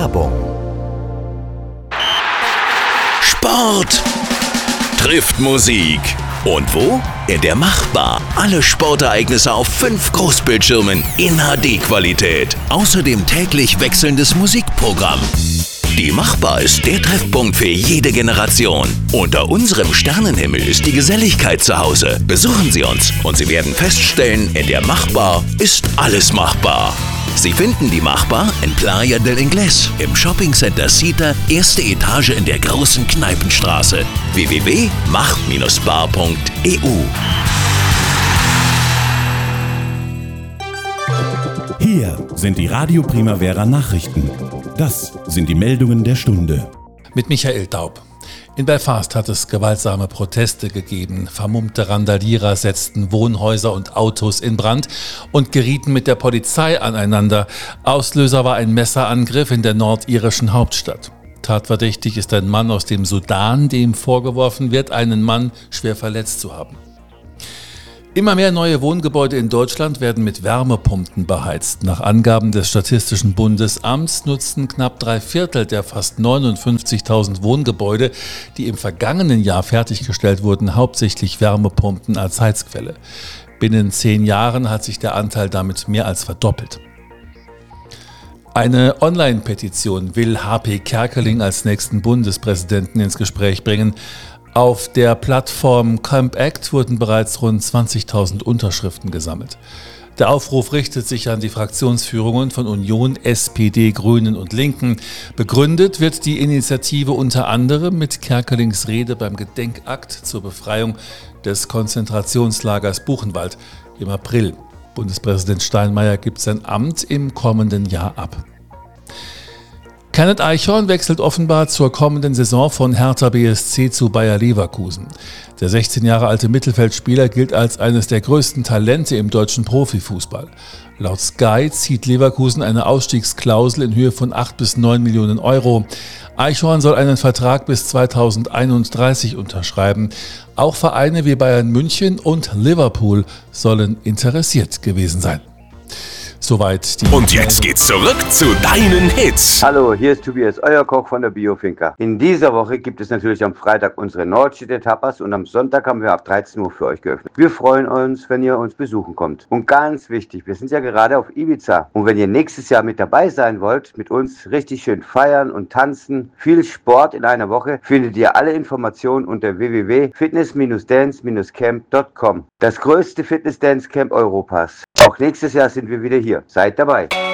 Werbung. Sport trifft Musik. Und wo? In der Machbar. Alle Sportereignisse auf 5 Großbildschirmen in HD-Qualität. Außerdem täglich wechselndes Musikprogramm. Die Machbar ist der Treffpunkt für jede Generation. Unter unserem Sternenhimmel ist die Geselligkeit zu Hause. Besuchen Sie uns und Sie werden feststellen, in der Machbar ist alles machbar. Sie finden die Machbar in Playa del Inglés, im Shoppingcenter Cita, erste Etage in der großen Kneipenstraße. www.mach-bar.eu. Hier sind die Radio Primavera Nachrichten. Das sind die Meldungen der Stunde. Mit Michael Daub. In Belfast hat es gewaltsame Proteste gegeben. Vermummte Randalierer setzten Wohnhäuser und Autos in Brand und gerieten mit der Polizei aneinander. Auslöser war ein Messerangriff in der nordirischen Hauptstadt. Tatverdächtig ist ein Mann aus dem Sudan, dem vorgeworfen wird, einen Mann schwer verletzt zu haben. Immer mehr neue Wohngebäude in Deutschland werden mit Wärmepumpen beheizt. Nach Angaben des Statistischen Bundesamts nutzten knapp 3/4 der fast 59.000 Wohngebäude, die im vergangenen Jahr fertiggestellt wurden, hauptsächlich Wärmepumpen als Heizquelle. Binnen 10 Jahren hat sich der Anteil damit mehr als verdoppelt. Eine Online-Petition will HP Kerkeling als nächsten Bundespräsidenten ins Gespräch bringen. Auf der Plattform CampAct wurden bereits rund 20.000 Unterschriften gesammelt. Der Aufruf richtet sich an die Fraktionsführungen von Union, SPD, Grünen und Linken. Begründet wird die Initiative unter anderem mit Kerkelings Rede beim Gedenkakt zur Befreiung des Konzentrationslagers Buchenwald im April. Bundespräsident Steinmeier gibt sein Amt im kommenden Jahr ab. Kenneth Eichhorn wechselt offenbar zur kommenden Saison von Hertha BSC zu Bayer Leverkusen. Der 16 Jahre alte Mittelfeldspieler gilt als eines der größten Talente im deutschen Profifußball. Laut Sky zieht Leverkusen eine Ausstiegsklausel in Höhe von 8 bis 9 Millionen Euro. Eichhorn soll einen Vertrag bis 2031 unterschreiben. Auch Vereine wie Bayern München und Liverpool sollen interessiert gewesen sein. Soweit die. Und jetzt geht's zurück zu deinen Hits. Hallo, hier ist Tobias, euer Koch von der Biofinca. In dieser Woche gibt es natürlich am Freitag unsere Nordstädter-Tapas und am Sonntag haben wir ab 13 Uhr für euch geöffnet. Wir freuen uns, wenn ihr uns besuchen kommt. Und ganz wichtig, wir sind ja gerade auf Ibiza. Und wenn ihr nächstes Jahr mit dabei sein wollt, mit uns richtig schön feiern und tanzen, viel Sport in einer Woche, findet ihr alle Informationen unter www.fitness-dance-camp.com. Das größte Fitness-Dance-Camp Europas. Auch nächstes Jahr sind wir wieder hier. Seid dabei.